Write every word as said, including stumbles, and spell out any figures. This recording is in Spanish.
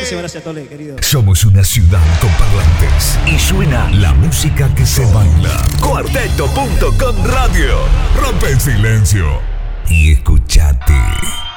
Muchísimas gracias, Tole, querido. Somos una ciudad con parlantes y suena la música que se baila. Cuarteto punto com Radio. Rompe el silencio y escuchate.